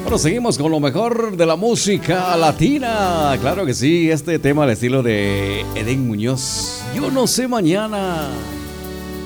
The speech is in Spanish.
Bueno, seguimos con lo mejor de la música latina. Claro que sí, este tema al estilo de Edén Muñoz. Yo no sé mañana.